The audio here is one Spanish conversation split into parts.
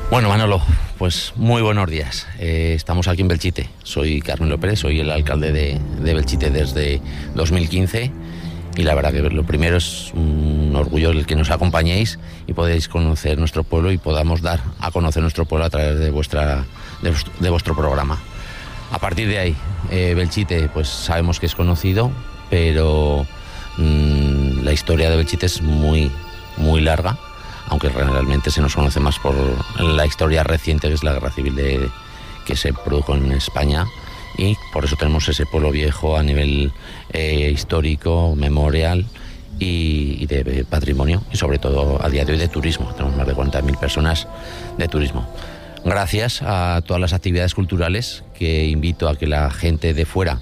Bueno, Manolo, pues muy buenos días. Estamos aquí en Belchite. Soy Carmelo Pérez, soy el alcalde de Belchite desde 2015 y la verdad que lo primero es un orgullo el que nos acompañéis y podáis conocer nuestro pueblo y podamos dar a conocer nuestro pueblo a través de vuestro programa. A partir de ahí, Belchite pues sabemos que es conocido, pero la historia de Belchite es muy larga, aunque realmente se nos conoce más por la historia reciente, que es la guerra civil que se produjo en España, y por eso tenemos ese pueblo viejo a nivel histórico, memorial y de patrimonio, y sobre todo a día de hoy de turismo. Tenemos más de 40.000 personas de turismo. Gracias a todas las actividades culturales que invito a que la gente de fuera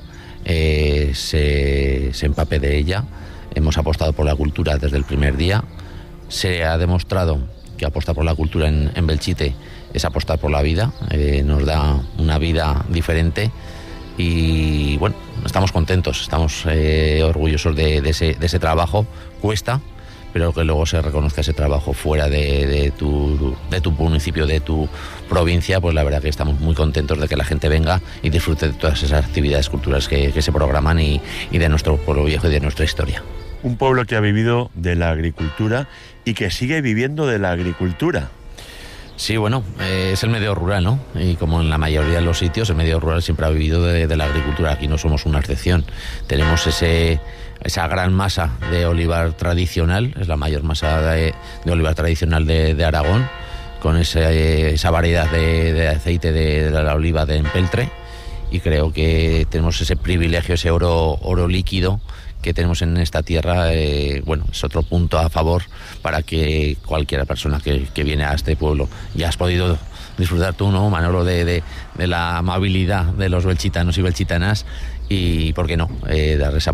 se empape de ella. Hemos apostado por la cultura desde el primer día. Se ha demostrado que apostar por la cultura en Belchite es apostar por la vida, nos da una vida diferente y bueno, estamos contentos, estamos orgullosos de ese trabajo. Cuesta, pero que luego se reconozca ese trabajo fuera de tu municipio, de tu provincia, pues la verdad que estamos muy contentos de que la gente venga y disfrute de todas esas actividades culturales que se programan y de nuestro pueblo viejo y de nuestra historia. Un pueblo que ha vivido de la agricultura y que sigue viviendo de la agricultura. Sí, bueno, es el medio rural, ¿no? Y como en la mayoría de los sitios, el medio rural siempre ha vivido de la agricultura. Aquí no somos una excepción. Tenemos esa gran masa de olivar tradicional, es la mayor masa de olivar tradicional de Aragón, con esa variedad de aceite de la oliva de Empeltre, y creo que tenemos ese privilegio, ese oro líquido que tenemos en esta tierra. Bueno, es otro punto a favor para que cualquier persona que viene a este pueblo. Ya has podido disfrutar tú, ¿no, Manolo, de la amabilidad de los belchitanos y belchitanas, y por qué no, dar esa